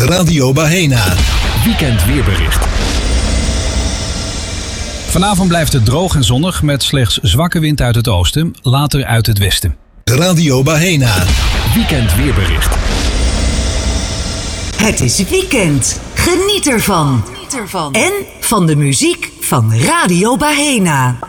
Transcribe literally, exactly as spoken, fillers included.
Radio Bahena. Weekend weerbericht. Vanavond blijft het droog en zonnig met slechts zwakke wind uit het oosten, later uit het westen. Radio Bahena. Weekend weerbericht. Het is weekend. Geniet ervan. En van de muziek van Radio Bahena.